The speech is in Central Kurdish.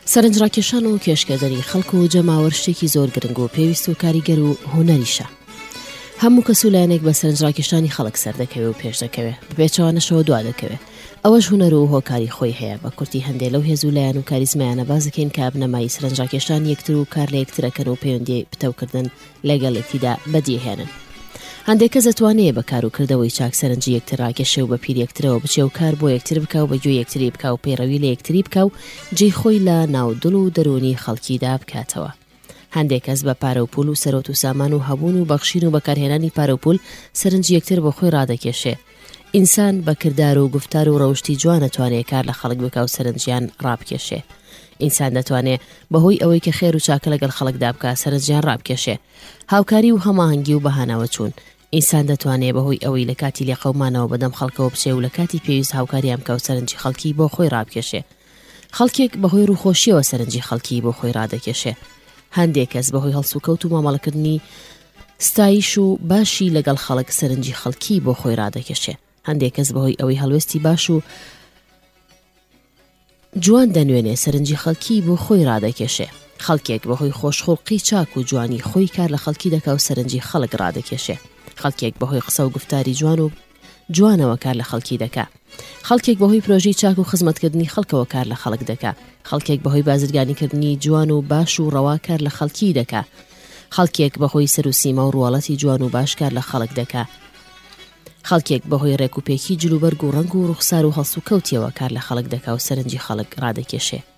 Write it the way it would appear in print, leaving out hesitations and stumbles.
سەرنجڕاکێشان و کێشکردنی خەڵک و جەماوەر شتێکی زۆر گرنگ و پێویست و کاریگەر و هۆنەریشە. هەموو کەس و لایەنێک بە سەرنجڕاکێشانی خەڵک سەردەکەوێ و پێش دەکەوێت، بپێچەوانەشەوە دوا دەکەوێت. ئەوەش هونەر و هۆکاری خۆی هەیە. بە کورتی هەندێک لەو هێز و لایەن و کاریزمایانە بازەکەین کە بنەمای سەرنجڕاکێشان یەکتر و کار لە یەکترەکەن و پەیوەندی پتەوکردن لەگەڵ یەکتیدا بەدیهێنن. هەندێک کەس دەتوانێت بە کار و کردەوەی چاک سەرنجی یەکتر ڕاکێشێ و بە پیر یەکترەوە بچێ و کار بۆ یەکتر بکە و بەگوێ یەکتری بکە و پەیڕەوی لە یەکتری بکە و جێی خۆی لە ناودڵ و دەرونی خەڵکیدا بکاتەوە. هەندێک کەس بە پارە و پول و سەرۆت و سامان و هەبوون و بەخشین و بەکارهێنانی پارە و پول سەرنجی یەکتر بۆ خۆی ڕادەکێشێ. ئینسان بە کردار و گفتار و ڕەوشتی جوان دەتوانێت کار لە خەڵک بکە و سەرنجیان ڕابکێشێ. ئینسان دەتوانێت بەهۆی ئەوەی کە خێر و چاکە لەگەڵ خەڵکدا بکە سەرنجیان ڕابکێشێ. هاوکاری و هەماهەنگی و بەهانەوە چوون. ئینسان دەتوانێت بەهۆی ئەوەی لە کاتی لێقەومانەوە بەدەم خەڵکەوە بچێ و لە کاتی پێویست هاوکاریان بکە و سەرنجی خەڵکی بۆ خۆی ڕابکێشێ. خەڵکێک بەهۆی ڕووخۆشیەوە سەرنجی خەڵکی بۆ خۆی ڕادەکێشێ. هەندێک کەس بەهۆی هەڵسوکەوت و مامەڵەکردنی ستایش و باشی لەگەڵ خەڵک سەرنجی خەڵکی بۆ خۆی ڕادەکێشێ. هەندێک کەس بەهۆی ئەوەی هەڵوێستی باش و جوان دەنوێنێ سەرنجی خەڵکی بۆ خۆی ڕادەکێشێ. خەڵکێک بەهۆی خۆشخۆڵقی چاک و جوانی خۆی کار لە خەڵکی دەکا و سەرنجی خەڵک ڕادەکێشێ. خەڵکێک بەهۆی قسە و گفتاری جوان و جوانەوە کار لە خەڵکی دەکا. خەڵکێک بەهۆی پرۆژەی چاک و خزمەتکردنی خەڵکەوە کار لە خەڵک دەکا. خەڵکێک بەهۆی بازرگانیکردنی جوان و باش و ڕەوا کار لە خەڵکی دەکا. خەڵکێک بەهۆی سەر و سیما و ڕواڵەتی جوان و باش کار لە خەڵک دەکا. خەڵکێک بەهۆی ڕێک و پێکی جلوبەرگ و ڕەنگ و ڕوخسار و هەڵسوکەوتیەوە کار لە خەڵک دەکا و سەرنجی خەڵک ڕادەکێشێ.